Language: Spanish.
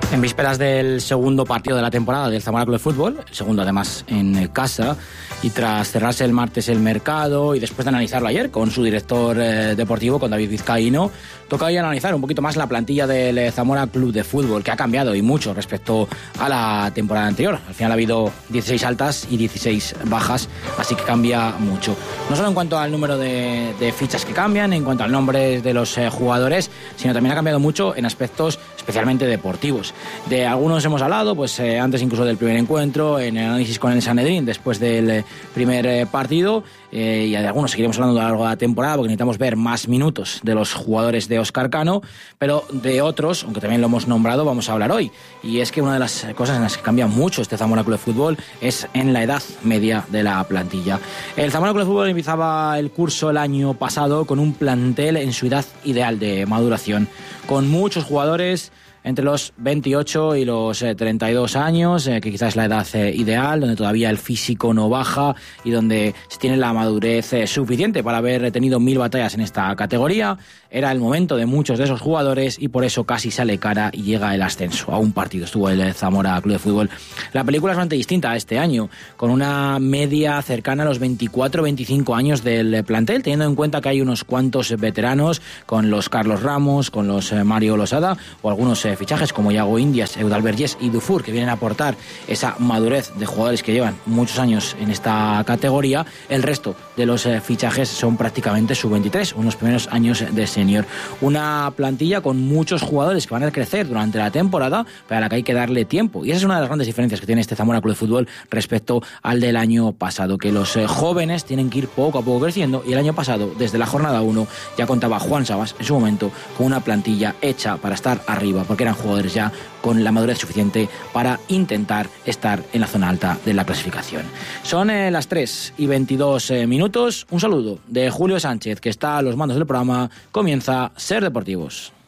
En vísperas del segundo partido de la temporada del Zamora Club de Fútbol, el segundo además en casa, y tras cerrarse el martes el mercado y después de analizarlo ayer con su director deportivo, con David Vizcaíno, toca hoy analizar un poquito más la plantilla del Zamora Club de Fútbol, que ha cambiado y mucho respecto a la temporada anterior. Al final ha habido 16 altas y 16 bajas, así que cambia mucho. No solo en cuanto al número de fichas que cambian, en cuanto al nombre de los jugadores, sino también ha cambiado mucho en aspectos especialmente deportivos. De algunos hemos hablado, pues antes incluso del primer encuentro, en el análisis con el Sanedrín, después del primer partido, y de algunos seguiremos hablando a lo largo de la temporada, porque necesitamos ver más minutos de los jugadores de Óscar Cano, pero de otros, aunque también lo hemos nombrado, vamos a hablar hoy. Y es que una de las cosas en las que cambia mucho este Zamora Club de Fútbol es en la edad media de la plantilla. El Zamora Club de Fútbol empezaba el curso el año pasado con un plantel en su edad ideal de maduración, con muchos jugadores entre los 28 y los 32 años, que quizás es la edad ideal, donde todavía el físico no baja y donde se tiene la madurez suficiente para haber tenido 1000 batallas en esta categoría. Era el momento de muchos de esos jugadores y por eso casi sale cara y llega el ascenso. A un partido estuvo el Zamora Club de Fútbol. La película es bastante distinta este año, con una media cercana a los 24-25 años del plantel, teniendo en cuenta que hay unos cuantos veteranos, con los Carlos Ramos, con los Mario Losada, o algunos fichajes como Iago Indias, Eudal Vergés y Dufour, que vienen a aportar esa madurez de jugadores que llevan muchos años en esta categoría. El resto de los fichajes son prácticamente sub-23, unos primeros años de senior. Una plantilla con muchos jugadores que van a crecer durante la temporada, pero a la que hay que darle tiempo. Y esa es una de las grandes diferencias que tiene este Zamora Club de Fútbol respecto al del año pasado, que los jóvenes tienen que ir poco a poco creciendo, y el año pasado, desde la jornada 1, ya contaba Juan Sabas en su momento con una plantilla hecha para estar arriba, porque eran jugadores ya con la madurez suficiente para intentar estar en la zona alta de la clasificación. Son las 3:22 minutos. Un saludo de Julio Sánchez, que está a los mandos del programa. Comienza Ser Deportivos.